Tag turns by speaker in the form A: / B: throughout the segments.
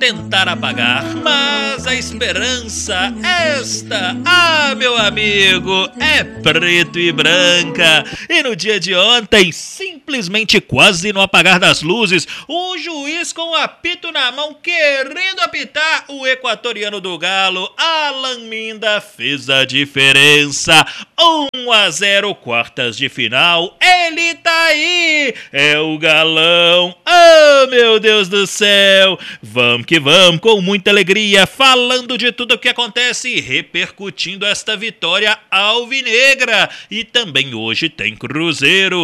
A: tentar apagar, mas a esperança, meu amigo, é preto e branca. E no dia de ontem, simplesmente quase no apagar das luzes, um juiz com o apito na mão querendo apitar, o equatoriano do Galo, Alan Minda, fez a diferença. 1-0, quartas de final, ele tá aí, é o Galão. Oh, meu Deus do céu, vamos que vamos, com muita alegria, falando de tudo o que acontece e repercutindo esta vitória alvinegra. E também hoje tem Cruzeiro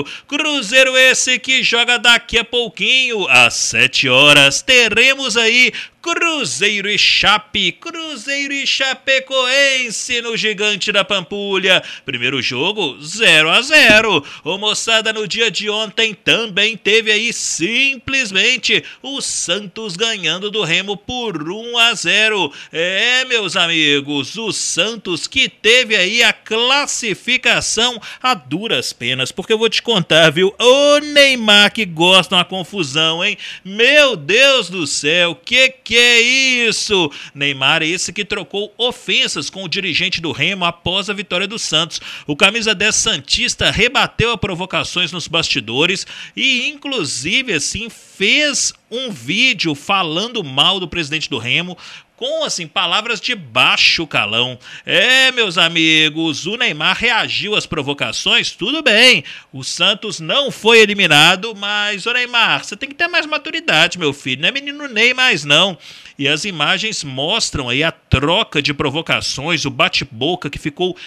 A: esse que joga daqui a pouquinho, às 7 horas, teremos aí Cruzeiro e Chape, Cruzeiro e Chapecoense no Gigante da Pampulha. Primeiro jogo, 0-0. Ô moçada, no dia de ontem também teve aí simplesmente o Santos ganhando do Remo por 1-0. É, meus amigos, o Santos que teve aí a classificação a duras penas, porque eu vou te contar, viu? Ô Neymar que gosta de uma confusão, hein? Meu Deus do céu, que é isso? Neymar esse que trocou ofensas com o dirigente do Remo após a vitória do Santos. O camisa 10 santista rebateu a provocações nos bastidores e inclusive assim fez um vídeo falando mal do presidente do Remo, com, assim, palavras de baixo calão. É, meus amigos, o Neymar reagiu às provocações, tudo bem. O Santos não foi eliminado, mas, ô Neymar, você tem que ter mais maturidade, meu filho. Não é menino Ney mais, não. E as imagens mostram aí a troca de provocações, o bate-boca que ficou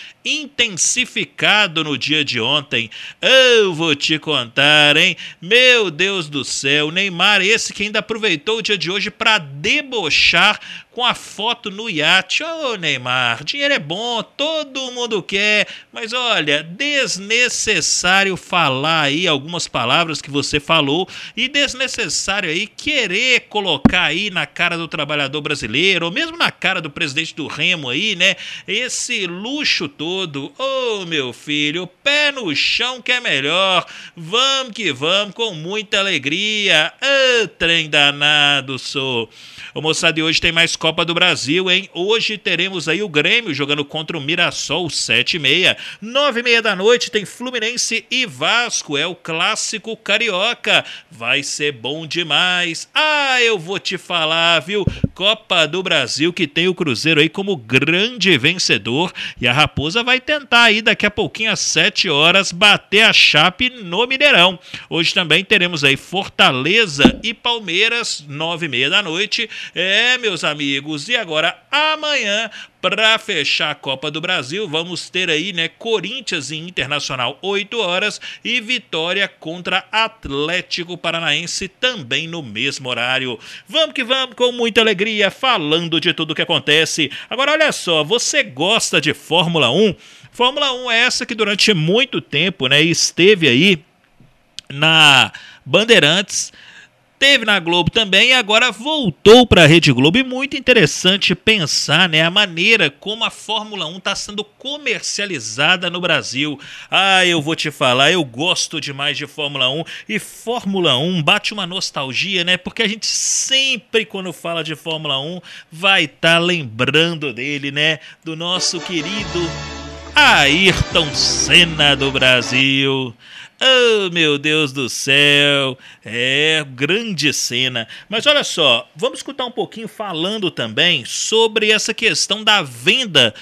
A: intensificado no dia de ontem. Eu vou te contar, hein? Meu Deus do céu, Neymar esse que ainda aproveitou o dia de hoje para debochar com a foto no iate. Ô Neymar, dinheiro é bom, todo mundo quer, mas olha, desnecessário falar aí algumas palavras que você falou e desnecessário aí querer colocar aí na cara do trabalhador brasileiro, ou mesmo na cara do presidente do Remo aí, né, esse luxo todo. Ô meu filho, pé no chão que é melhor, vamos que vamos, com muita alegria. Ô trem danado, sou. Ô moçada, e hoje tem mais Copa do Brasil, hein? Hoje teremos aí o Grêmio jogando contra o Mirassol, 7h30. 9h30 da noite tem Fluminense e Vasco, é o clássico carioca. Vai ser bom demais. Ah, eu vou te falar, viu? Copa do Brasil que tem o Cruzeiro aí como grande vencedor e a Raposa vai tentar aí daqui a pouquinho às 7 horas bater a Chape no Mineirão. Hoje também teremos aí Fortaleza e Palmeiras, 9h30 da noite. É, meus amigos, e agora amanhã, para fechar a Copa do Brasil, vamos ter aí, né, Corinthians e Internacional, 8 horas, e Vitória contra Atlético Paranaense também no mesmo horário. Vamos que vamos, com muita alegria, falando de tudo o que acontece. Agora, olha só, você gosta de Fórmula 1? Fórmula 1 é essa que durante muito tempo, né, esteve aí na Bandeirantes, teve na Globo também e agora voltou para a Rede Globo. E muito interessante pensar, né, a maneira como a Fórmula 1 está sendo comercializada no Brasil. Ah, eu vou te falar, eu gosto demais de Fórmula 1 e Fórmula 1 bate uma nostalgia, né? Porque a gente sempre, quando fala de Fórmula 1, vai estar lembrando dele, né? Do nosso querido Ayrton Senna do Brasil. Oh, meu Deus do céu, é grande cena. Mas olha só, vamos escutar um pouquinho falando também sobre essa questão da venda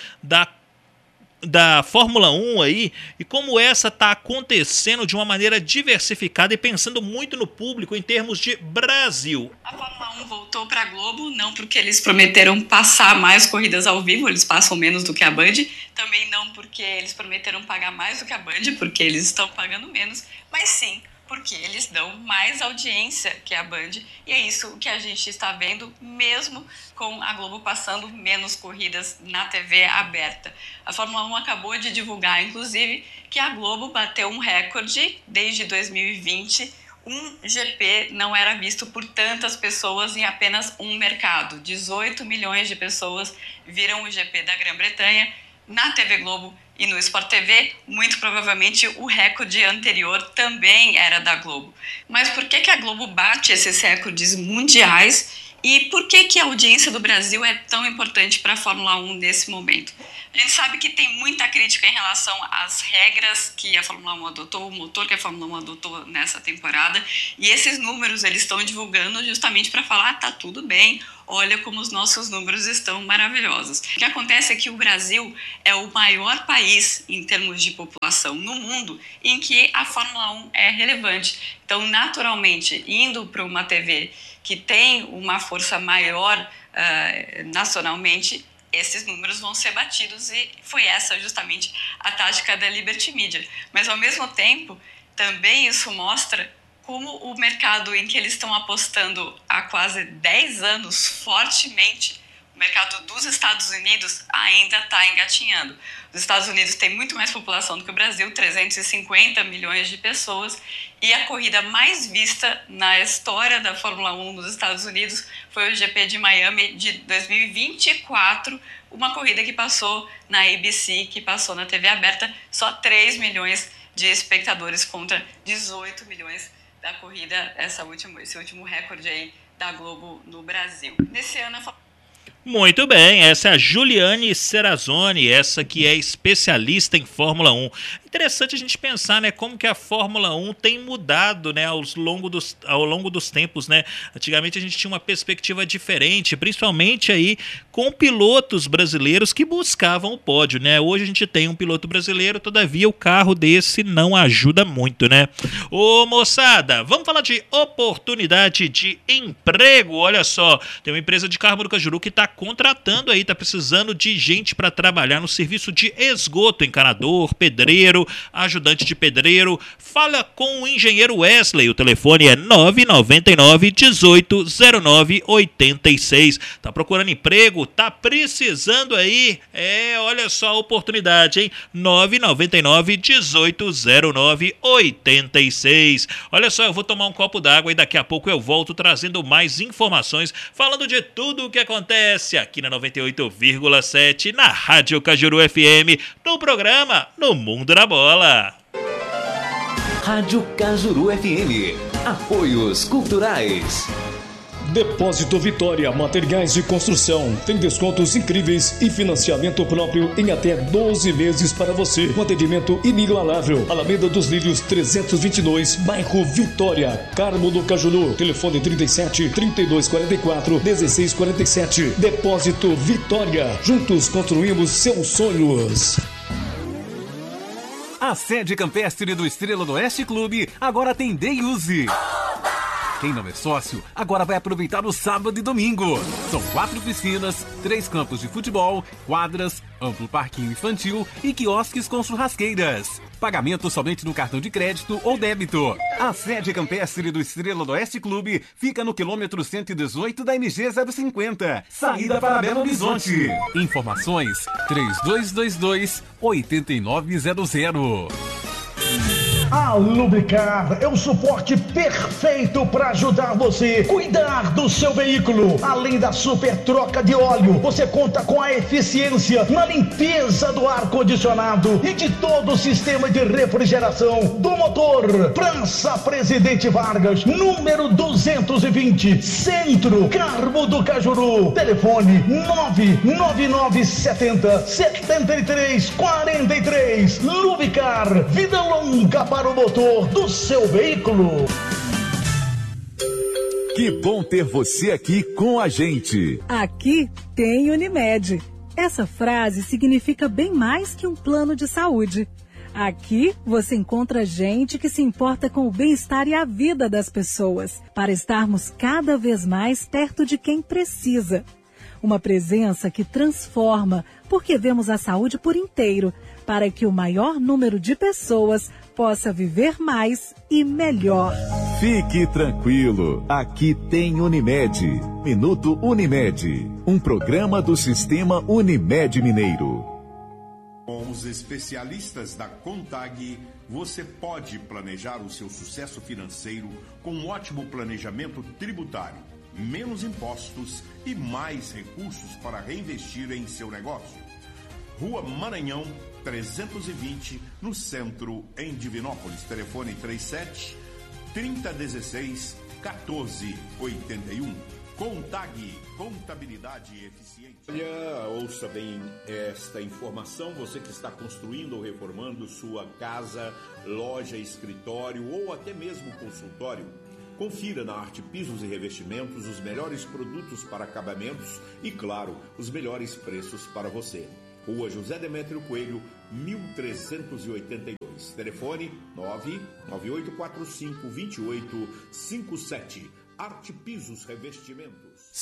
A: da Fórmula 1 aí e como essa está acontecendo de uma maneira diversificada e pensando muito no público em termos de Brasil.
B: A Fórmula 1 voltou para a Globo, não porque eles prometeram passar mais corridas ao vivo, eles passam menos do que a Band, também não porque eles prometeram pagar mais do que a Band, porque eles estão pagando menos, mas sim porque eles dão mais audiência que a Band, e é isso que a gente está vendo, mesmo com a Globo passando menos corridas na TV aberta. A Fórmula 1 acabou de divulgar, inclusive, que a Globo bateu um recorde desde 2020. Um GP não era visto por tantas pessoas em apenas um mercado. 18 milhões de pessoas viram o GP da Grã-Bretanha na TV Globo e no Sport TV. Muito provavelmente o recorde anterior também era da Globo. Mas por que a Globo bate esses recordes mundiais E por que a audiência do Brasil é tão importante para a Fórmula 1 nesse momento? A gente sabe que tem muita crítica em relação às regras que a Fórmula 1 adotou, o motor que a Fórmula 1 adotou nessa temporada, e esses números eles estão divulgando justamente para falar, tá tudo bem, olha como os nossos números estão maravilhosos. O que acontece é que o Brasil é o maior país em termos de população no mundo em que a Fórmula 1 é relevante. Então, naturalmente, indo para uma TV que tem uma força maior nacionalmente, esses números vão ser batidos, e foi essa justamente a tática da Liberty Media. Mas, ao mesmo tempo, também isso mostra como o mercado em que eles estão apostando há quase 10 anos fortemente, o mercado dos Estados Unidos ainda está engatinhando. Os Estados Unidos têm muito mais população do que o Brasil, 350 milhões de pessoas, e a corrida mais vista na história da Fórmula 1 nos Estados Unidos foi o GP de Miami de 2024, uma corrida que passou na ABC, que passou na TV aberta, só 3 milhões de espectadores contra 18 milhões da corrida, esse último recorde aí da Globo no Brasil. Nesse ano,
A: Muito bem, essa é a Juliane Serrazoni, essa que é especialista em Fórmula 1. Interessante a gente pensar, né, como que a Fórmula 1 tem mudado, né, ao longo dos tempos, né? Antigamente a gente tinha uma perspectiva diferente, principalmente aí com pilotos brasileiros que buscavam o pódio, né? Hoje a gente tem um piloto brasileiro, todavia o carro desse não ajuda muito, né? Ô moçada, vamos falar de oportunidade de emprego. Olha só, tem uma empresa de Carmo do Cajuru que está contratando aí, está precisando de gente para trabalhar no serviço de esgoto, encanador, pedreiro, ajudante de pedreiro. Fala com o engenheiro Wesley, o telefone é 999-1809-86. Tá procurando emprego? Tá precisando aí? Olha só a oportunidade, hein? 999-1809-86. Olha só, eu vou tomar um copo d'água e daqui a pouco eu volto trazendo mais informações, falando de tudo o que acontece aqui na 98,7, na Rádio Cajuru FM, no programa No Mundo da Bola.
C: Rádio Cajuru FM. Apoios culturais.
D: Depósito Vitória, materiais de construção. Tem descontos incríveis e financiamento próprio em até 12 meses para você. Um atendimento inigualável. Alameda dos Lírios 322, bairro Vitória, Carmo do Cajuru. Telefone 37 3244 1647. Depósito Vitória. Juntos construímos seus sonhos.
E: A sede campestre do Estrela do Oeste Clube agora tem Day Use. Quem não é sócio, agora vai aproveitar o sábado e domingo. São 4 piscinas, 3 campos de futebol, quadras, amplo parquinho infantil e quiosques com churrasqueiras. Pagamento somente no cartão de crédito ou débito. A sede campestre do Estrela do Oeste Clube fica no quilômetro 118 da MG 050, saída para Belo Horizonte. Informações 3222-8900.
F: A Lubricar é o suporte perfeito para ajudar você a cuidar do seu veículo. Além da super troca de óleo, você conta com a eficiência na limpeza do ar-condicionado e de todo o sistema de refrigeração do motor. Praça Presidente Vargas, número 220, Centro, Carmo do Cajuru. Telefone 99970-7343. Lubricar, vida longa para o motor do seu veículo.
G: Que bom ter você aqui com a gente.
H: Aqui tem Unimed. Essa frase significa bem mais que um plano de saúde. Aqui você encontra gente que se importa com o bem-estar e a vida das pessoas, para estarmos cada vez mais perto de quem precisa. Uma presença que transforma, porque vemos a saúde por inteiro, para que o maior número de pessoas possa viver mais e melhor.
G: Fique tranquilo, aqui tem Unimed. Minuto Unimed, um programa do Sistema Unimed Mineiro.
I: Com os especialistas da Contag, você pode planejar o seu sucesso financeiro com um ótimo planejamento tributário, menos impostos e mais recursos para reinvestir em seu negócio. Rua Maranhão, 320, no centro, em Divinópolis. Telefone 37 3016 1481. Contag, contabilidade eficiente. Olha, ouça bem esta informação. Você que está construindo ou reformando sua casa, loja, escritório ou até mesmo consultório, confira na Arte Pisos e Revestimentos os melhores produtos para acabamentos e, claro, os melhores preços para você. Rua José Demétrio Coelho, 1382. Telefone 998452857. Arte Pisos Revestimentos.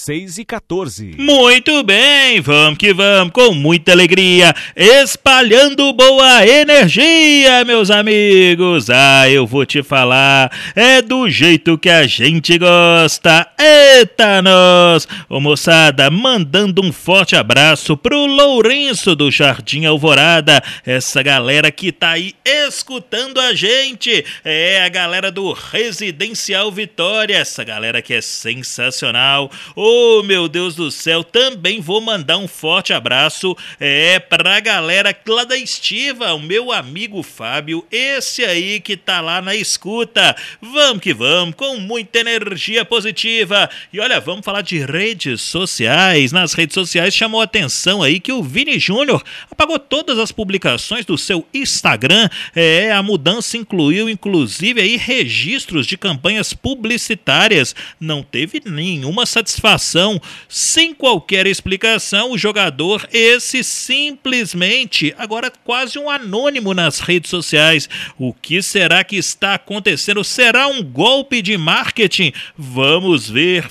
C: 6h14.
A: Muito bem, vamos que vamos, com muita alegria, espalhando boa energia, meus amigos. Eu vou te falar, é do jeito que a gente gosta. Eita nós! Ô moçada, mandando um forte abraço pro Lourenço do Jardim Alvorada, essa galera que tá aí escutando a gente, é a galera do Residencial Vitória, essa galera que é sensacional. Oh, meu Deus do céu, também vou mandar um forte abraço pra galera lá da Estiva, o meu amigo Fábio, esse aí que tá lá na escuta. Vamos que vamos, com muita energia positiva. E olha, vamos falar de redes sociais. Nas redes sociais chamou a atenção aí que o Vini Júnior apagou todas as publicações do seu Instagram. A mudança incluiu inclusive aí registros de campanhas publicitárias. Não teve nenhuma satisfação. Sem qualquer explicação, o jogador, esse simplesmente, agora quase um anônimo nas redes sociais. O que será que está acontecendo? Será um golpe de marketing? Vamos ver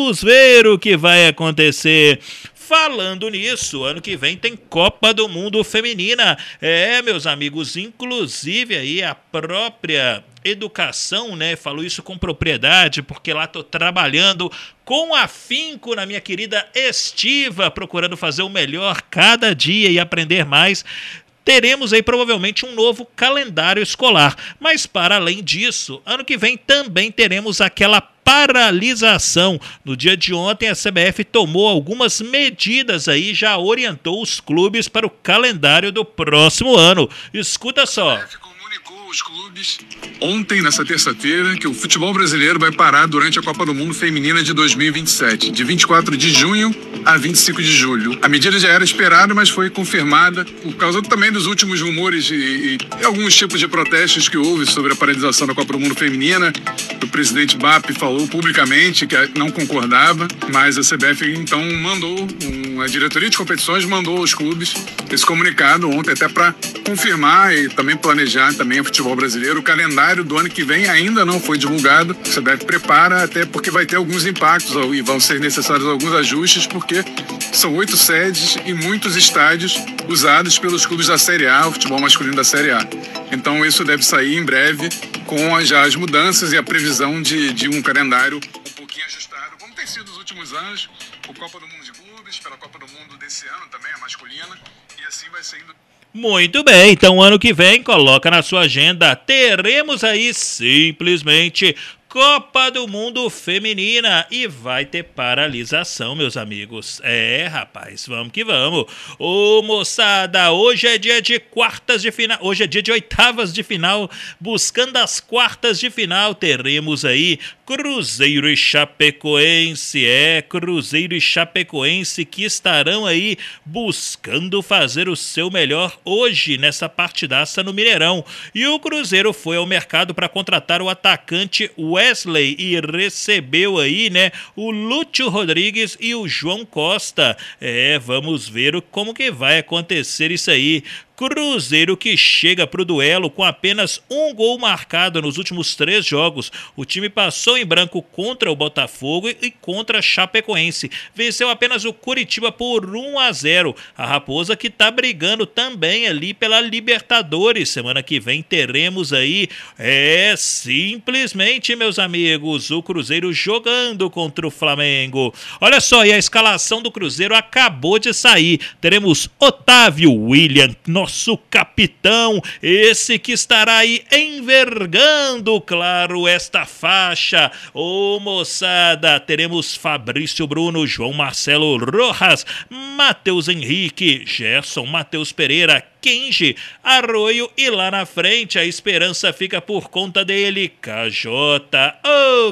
A: o que vai acontecer. Falando nisso, ano que vem tem Copa do Mundo Feminina. Meus amigos, inclusive aí a própria Educação, né, falou isso com propriedade, porque lá tô trabalhando com afinco na minha querida Estiva, procurando fazer o melhor cada dia e aprender mais. Teremos aí provavelmente um novo calendário escolar, mas para além disso, ano que vem também teremos aquela paralisação. No dia de ontem a CBF tomou algumas medidas aí, já orientou os clubes para o calendário do próximo ano. Escuta só.
J: Os clubes ontem, nessa terça-feira, que o futebol brasileiro vai parar durante a Copa do Mundo Feminina de 2027, de 24 de junho a 25 de julho. A medida já era esperada, mas foi confirmada por causa também dos últimos rumores e alguns tipos de protestos que houve sobre a paralisação da Copa do Mundo Feminina. O presidente BAP falou publicamente que não concordava, mas a CBF então mandou, a diretoria de competições mandou aos clubes esse comunicado ontem até para confirmar e também planejar também o futebol brasileiro. O calendário do ano que vem ainda não foi divulgado. A CBF prepara, até porque vai ter alguns impactos e vão ser necessários alguns ajustes, porque são 8 sedes e muitos estádios usados pelos clubes da Série A, o futebol masculino da Série A. Então isso deve sair em breve com já as mudanças e a previsão de um calendário um pouquinho ajustado, como tem sido nos últimos anos, o Copa do Mundo de Clubes, pela Copa do Mundo desse ano também, a masculina, e assim vai sendo.
A: Muito bem, então ano que vem, coloca na sua agenda, teremos aí simplesmente Copa do Mundo Feminina e vai ter paralisação, meus amigos. Rapaz, vamos que vamos. Ô, moçada, hoje é dia de quartas de final, hoje é dia de oitavas de final, buscando as quartas de final, teremos aí Cruzeiro e Chapecoense, Cruzeiro e Chapecoense que estarão aí buscando fazer o seu melhor hoje nessa partidaça no Mineirão. E o Cruzeiro foi ao mercado para contratar o atacante Wesley e recebeu aí, né, o Lúcio Rodrigues e o João Costa. Vamos ver como que vai acontecer isso aí. Cruzeiro que chega para o duelo com apenas um gol marcado nos últimos 3 jogos. O time passou em branco contra o Botafogo e contra a Chapecoense. Venceu apenas o Curitiba por 1-0. A Raposa que está brigando também ali pela Libertadores. Semana que vem teremos aí, simplesmente, meus amigos, o Cruzeiro jogando contra o Flamengo. Olha só, e a escalação do Cruzeiro acabou de sair. Teremos Otávio, William, nosso capitão, esse que estará aí envergando, claro, esta faixa. Ô, moçada, teremos Fabrício Bruno, João Marcelo Rojas, Matheus Henrique, Gerson, Matheus Pereira, Kenji Arroio, e lá na frente a esperança fica por conta dele, Cajota. Ô,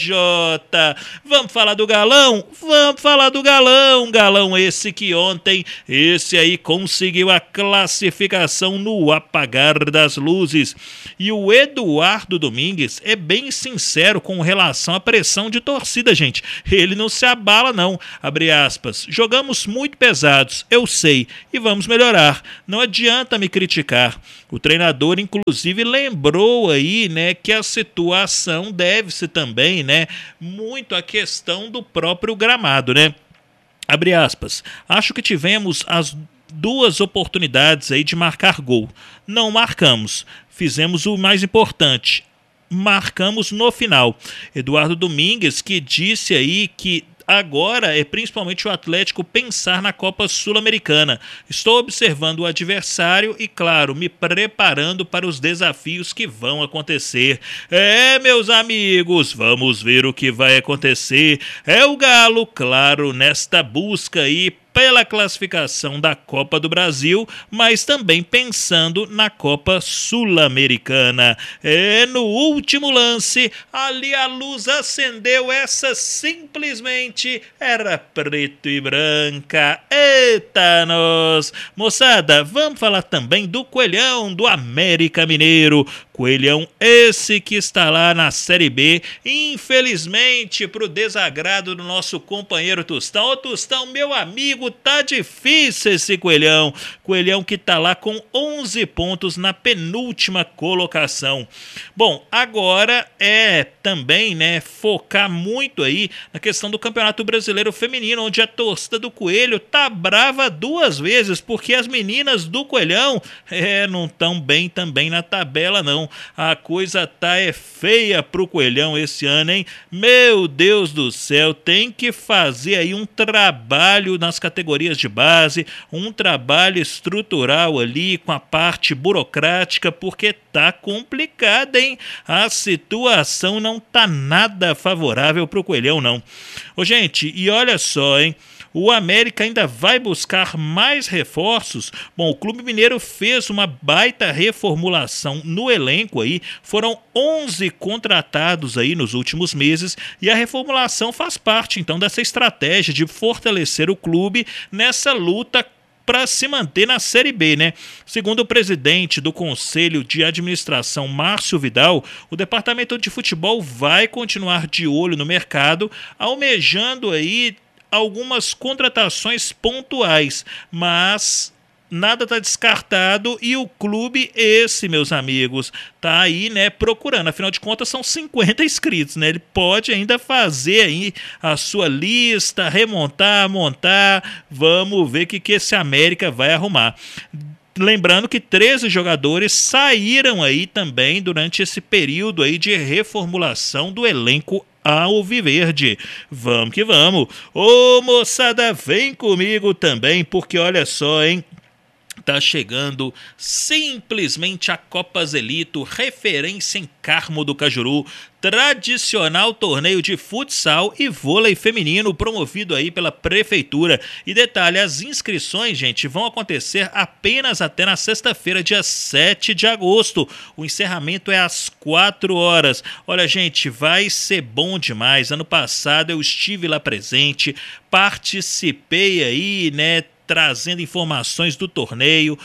A: Cajota, vamos falar do Galão? Vamos falar do Galão. Galão esse que ontem, esse aí conseguiu a classificação no apagar das luzes. E o Eduardo Domingues é bem sincero com relação à pressão de torcida, gente. Ele não se abala não, abre aspas. Jogamos muito pesados, eu sei, e vamos melhorar. Não adianta me criticar. O treinador, inclusive, lembrou aí, né, que a situação deve-se também, né, muito à questão do próprio gramado, né? Abre aspas. Acho que tivemos as 2 oportunidades aí de marcar gol. Não marcamos. Fizemos o mais importante. Marcamos no final. Eduardo Domingues, que disse aí que agora é principalmente o Atlético pensar na Copa Sul-Americana. Estou observando o adversário e, claro, me preparando para os desafios que vão acontecer. Meus amigos, vamos ver o que vai acontecer. É o Galo, claro, nesta busca aí pela classificação da Copa do Brasil, mas também pensando na Copa Sul-Americana. No último lance, ali a luz acendeu, essa simplesmente era preto e branca. Eita nós! Moçada, vamos falar também do Coelhão, do América Mineiro. Coelhão esse que está lá na Série B, infelizmente pro desagrado do nosso companheiro Tostão. Ô Tostão, meu amigo, tá difícil esse Coelhão. Coelhão que tá lá com 11 pontos na penúltima colocação. Bom, agora é também, né, focar muito aí na questão do Campeonato Brasileiro Feminino, onde a torcida do Coelho tá brava 2 vezes, porque as meninas do Coelhão não tão bem também na tabela não. A coisa tá feia pro Coelhão esse ano, hein? Meu Deus do céu, tem que fazer aí um trabalho nas categorias de base, um trabalho estrutural ali com a parte burocrática, porque tá complicada, hein? A situação não tá nada favorável pro Coelhão, não. Ô, gente, e olha só, hein? O América ainda vai buscar mais reforços. Bom, o Clube Mineiro fez uma baita reformulação no elenco aí. Foram 11 contratados aí nos últimos meses e a reformulação faz parte, então, dessa estratégia de fortalecer o clube nessa luta para se manter na Série B, né? Segundo o presidente do Conselho de Administração, Márcio Vidal, o departamento de futebol vai continuar de olho no mercado, almejando aí algumas contratações pontuais, mas nada está descartado e o clube esse, meus amigos, tá aí, né, procurando. Afinal de contas, são 50 inscritos, né? Ele pode ainda fazer aí a sua lista, remontar, montar. Vamos ver o que esse América vai arrumar. Lembrando que 13 jogadores saíram aí também durante esse período aí de reformulação do elenco alviverde. Vamos que vamos. Ô, moçada, vem comigo também, porque olha só, hein? Tá chegando simplesmente a Copa Zelito, referência em Carmo do Cajuru, tradicional torneio de futsal e vôlei feminino promovido aí pela prefeitura. E detalhe, as inscrições, gente, vão acontecer apenas até na sexta-feira, dia 7 de agosto. O encerramento é às 4 horas. Olha, gente, vai ser bom demais. Ano passado eu estive lá presente, participei aí, né, trazendo informações do torneio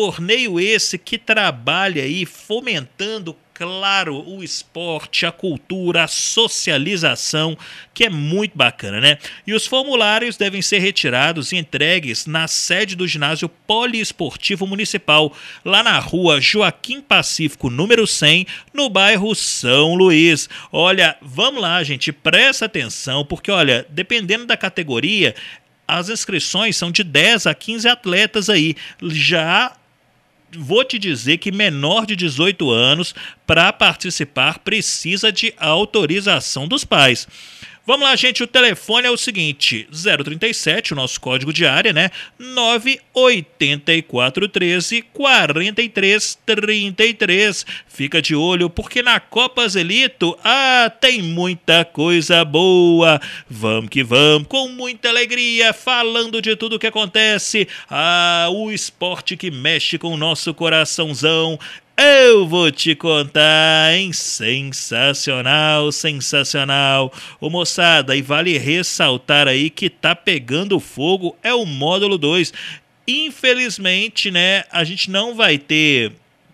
A: esse que trabalha aí fomentando, claro, o esporte, a cultura, a socialização, que é muito bacana, né? E os formulários devem ser retirados e entregues na sede do ginásio poliesportivo municipal, lá na rua Joaquim Pacífico, número 100, no bairro São Luís. Olha, vamos lá, gente, presta atenção, porque, olha, dependendo da categoria, as inscrições são de 10 a 15 atletas aí. Já vou te dizer que menor de 18 anos, para participar, precisa de autorização dos pais. Vamos lá, gente, o telefone é o seguinte, 037, o nosso código de área, né? 98413-4333. Fica de olho, porque na Copa Zelito, tem muita coisa boa. Vamos que vamos, com muita alegria, falando de tudo que acontece. O esporte que mexe com o nosso coraçãozão. Eu vou te contar, hein? Sensacional, sensacional. Ô moçada, e vale ressaltar aí que tá pegando fogo, é o módulo 2. Infelizmente, né, a gente não vai ter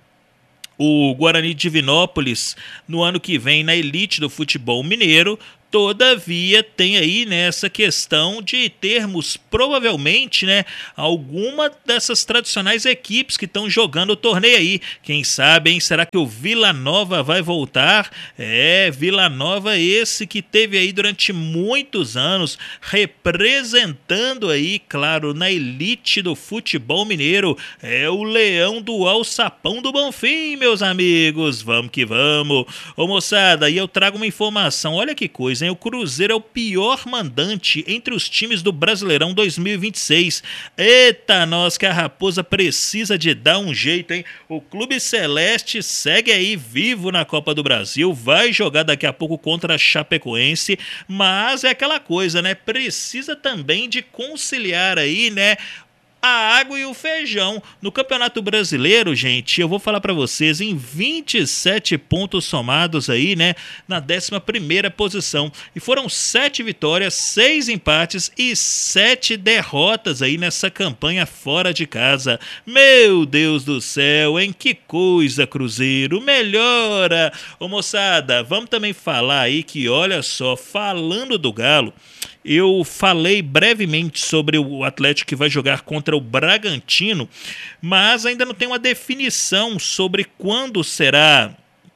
A: o Guarani de Divinópolis no ano que vem na elite do futebol mineiro. Todavia, tem aí, né, essa questão de termos, provavelmente, né, alguma dessas tradicionais equipes que estão jogando o torneio aí. Quem sabe, hein? Será que o Vila Nova vai voltar? Vila Nova esse que teve aí durante muitos anos, representando aí, claro, na elite do futebol mineiro. É o Leão do Alçapão do Bonfim, meus amigos. Vamos que vamos. Ô moçada, e eu trago uma informação, olha que coisa. O Cruzeiro é o pior mandante entre os times do Brasileirão 2026. Eita, nós que a Raposa precisa de dar um jeito, hein? O Clube Celeste segue aí vivo na Copa do Brasil, vai jogar daqui a pouco contra a Chapecoense, mas é aquela coisa, né? Precisa também de conciliar aí, né, a água e o feijão. No Campeonato Brasileiro, gente, eu vou falar para vocês, em 27 pontos somados aí, né, na 11ª posição. E foram 7 vitórias, 6 empates e 7 derrotas aí nessa campanha fora de casa. Meu Deus do céu, hein? Que coisa, Cruzeiro, melhora! Ô moçada, vamos também falar aí que, olha só, falando do Galo, eu falei brevemente sobre o Atlético que vai jogar contra o Bragantino, mas ainda não tem uma definição sobre quando será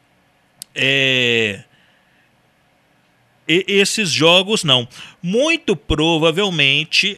A: esses jogos, não. Muito provavelmente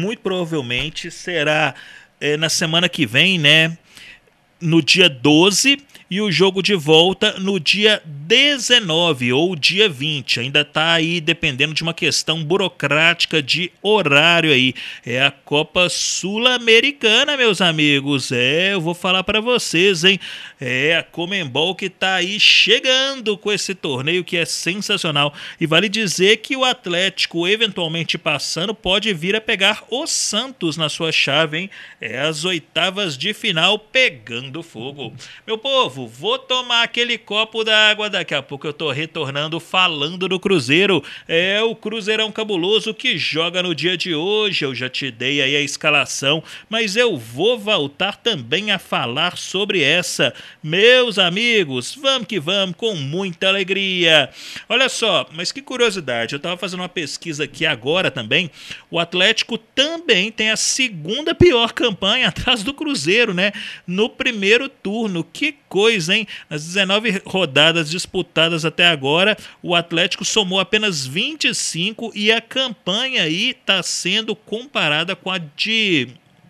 A: será na semana que vem, né? No dia 12, e o jogo de volta no dia 19 ou dia 20. Ainda está aí dependendo de uma questão burocrática de horário aí. É a Copa Sul-Americana, meus amigos. Eu vou falar para vocês, hein? É a Conmebol que está aí chegando com esse torneio que é sensacional. E vale dizer que o Atlético, eventualmente passando, pode vir a pegar o Santos na sua chave, hein? É as oitavas de final pegando fogo. Meu povo, vou tomar aquele copo d'água, daqui a pouco eu tô retornando falando do Cruzeiro. É o Cruzeirão cabuloso que joga no dia de hoje. Eu já te dei aí a escalação, mas eu vou voltar também a falar sobre essa. Meus amigos, vamos que vamos, com muita alegria. Olha só, mas que curiosidade, eu tava fazendo uma pesquisa aqui agora também. O Atlético também tem a segunda pior campanha atrás do Cruzeiro, né? No primeiro turno. Que coisa, hein? Nas 19 rodadas disputadas até agora, o Atlético somou apenas 25 e a campanha aí está sendo comparada com a de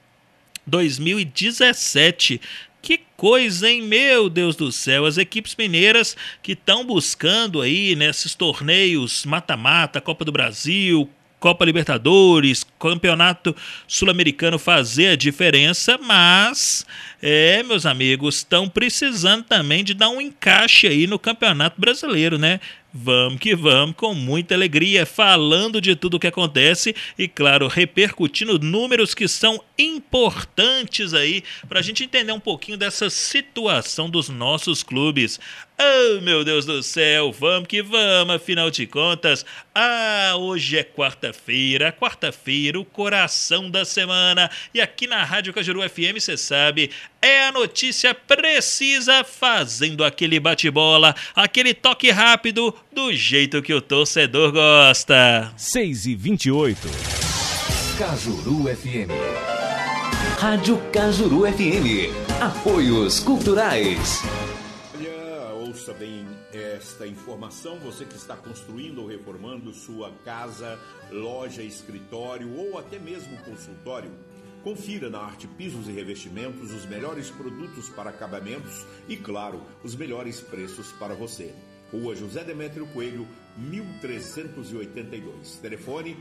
A: 2017. Que coisa, hein? Meu Deus do céu, as equipes mineiras que estão buscando aí nesses torneios mata-mata, Copa do Brasil, Copa Libertadores, Campeonato Sul-Americano fazer a diferença, mas, meus amigos, estão precisando também de dar um encaixe aí no Campeonato Brasileiro, né? Vamos que vamos, com muita alegria, falando de tudo o que acontece e, claro, repercutindo números que são importantes aí para a gente entender um pouquinho dessa situação dos nossos clubes. Oh, meu Deus do céu, vamos que vamos, afinal de contas, hoje é quarta-feira, o coração da semana, e aqui na Rádio Cajuru FM, você sabe, é a notícia precisa, fazendo aquele bate-bola, aquele toque rápido, do jeito que o torcedor gosta.
C: 6h28.
K: Cajuru FM. Rádio Cajuru FM. Apoios culturais.
I: Ouça bem esta informação, você que está construindo ou reformando sua casa, loja, escritório ou até mesmo consultório. Confira na Arte Pisos e Revestimentos os melhores produtos para acabamentos e, claro, os melhores preços para você. Rua José Demétrio Coelho, 1382. Telefone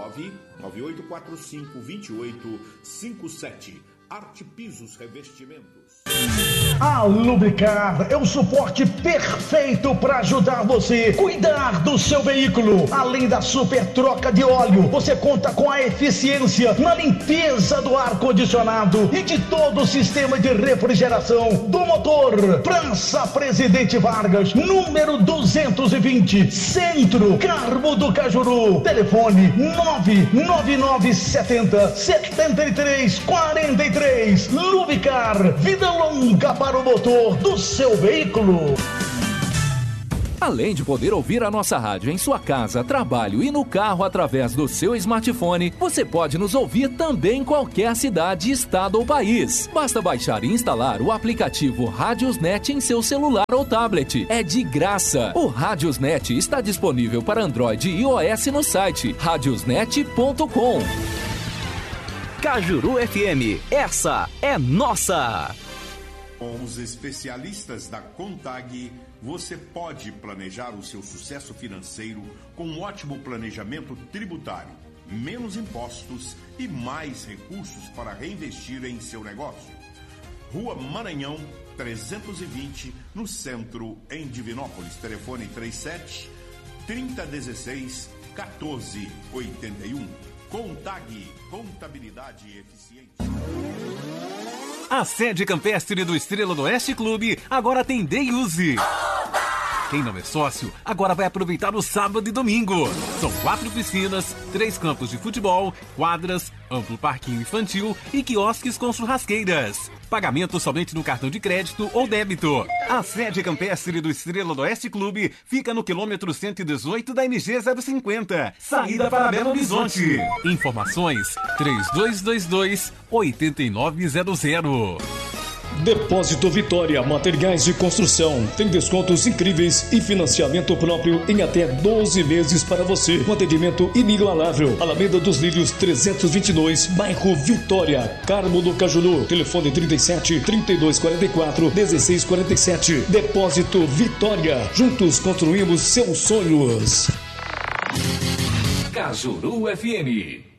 I: 998452857. Arte Pisos Revestimentos.
F: A Lubricar é o suporte perfeito para ajudar você a cuidar do seu veículo. Além da super troca de óleo, você conta com a eficiência na limpeza do ar-condicionado e de todo o sistema de refrigeração do motor. Praça Presidente Vargas, número 220, Centro, Carmo do Cajuru. Telefone 99970-7343. Lubricar, vida longa para o motor do seu veículo.
C: Além de poder ouvir a nossa rádio em sua casa, trabalho e no carro através do seu smartphone, você pode nos ouvir também em qualquer cidade, estado ou país. Basta baixar e instalar o aplicativo Radiosnet em seu celular ou tablet. É de graça. O Radiosnet está disponível para Android e iOS no site radiosnet.com.
L: Cajuru FM, essa é nossa!
I: Com os especialistas da Contag, você pode planejar o seu sucesso financeiro com um ótimo planejamento tributário, menos impostos e mais recursos para reinvestir em seu negócio. Rua Maranhão, 320, no centro, em Divinópolis. Telefone 37 3016 1481. Contag, contabilidade eficiente.
E: A sede campestre do Estrela do Oeste Clube agora tem Day Use. Quem não é sócio, agora vai aproveitar o sábado e domingo. São 4 piscinas, 3 campos de futebol, quadras, amplo parquinho infantil e quiosques com churrasqueiras. Pagamento somente no cartão de crédito ou débito. A sede campestre do Estrela do Oeste Clube fica no quilômetro 118 da MG 050, saída para Belo Horizonte. Informações 3222-8900.
D: Depósito Vitória, materiais de construção. Tem descontos incríveis e financiamento próprio em até 12 meses para você. Um atendimento inigualável. Alameda dos Lírios 322, bairro Vitória, Carmo do Cajuru. Telefone 37 3244 1647. Depósito Vitória. Juntos construímos seus sonhos.
K: Cajuru FM.